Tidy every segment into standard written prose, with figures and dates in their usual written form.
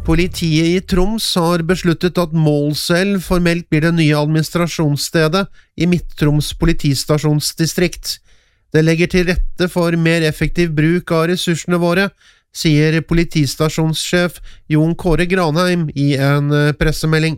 Politiet i Troms har besluttet at Målselv formelt blir det nye administrasjonsstedet i Midt-Troms politistasjonsdistrikt. Det legger til rette for mer effektiv bruk av ressursene våre, sier politistasjonssjef Jon Kåre Granheim i en pressemelding.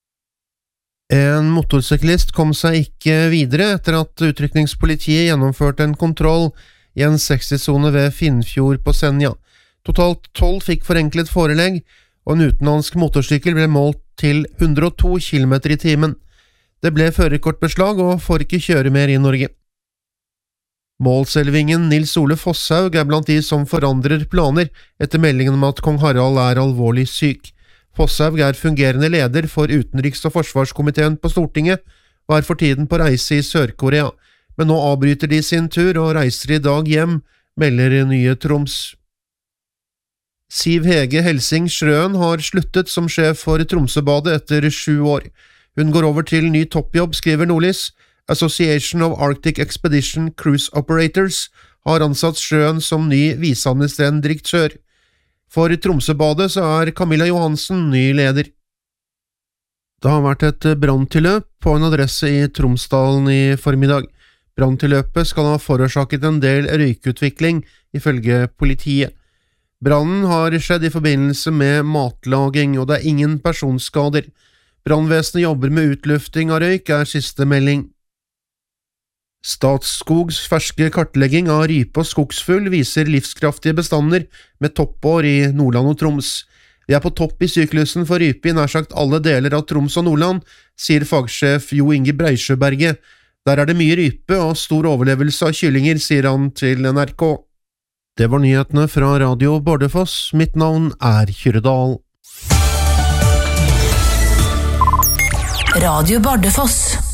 En motorsyklist kom seg ikke videre etter at utrykningspolitiet gjennomførte en kontroll i en 60-sone ved Finnfjord på Senja. Totalt 12 fikk forenklet forelegg, og en utenlandsk motorsykkel ble målt til 102 km i timen. Det ble førerkortbeslag og får ikke kjøre mer i Norge. Målselvingen Nils Ole Fosshaug blant de som forandrer planer etter meldingen om at kong Harald alvorlig syk. Fosshaug fungerende leder for utenriks- og forsvarskomiteen på Stortinget og for tiden på reise i Sør-Korea, men nå avbryter de sin tur og reiser i dag hjem, melder Nye Troms. Siv Hege Helsing Schrøen har sluttet som sjef for Tromsøbadet etter 7 år. Hun går over til ny toppjobb, skriver Nordlys. Association of Arctic Expedition Cruise Operators har ansatt Schrøen som ny viseadministrerende direktør. For Tromsøbadet så Camilla Johansen ny leder. Det har vært et branntilløp på en adresse i Tromsdalen i formiddag. Branntilløpet skal ha forårsaket en del røykutvikling, ifølge politiet. Brannen har skjedd i forbindelse med matlaging, og det ingen personskader. Brannvesenet jobber med utlufting av røyk, siste melding. Statskogs ferske kartlegging av rype og skogsfugl viser livskraftige bestander med toppår i Nordland og Troms. Vi på topp i syklusen for rype i nær sagt alle deler av Troms og Nordland, sier fagsjef Jo Inge Breisjøberget. Der det mye rype og stor overlevelse av kyllinger, sier han til NRK. Det var nyhetene fra Radio Bardufoss. Mitt navn Kyrre Dahl. Radio Bardufoss.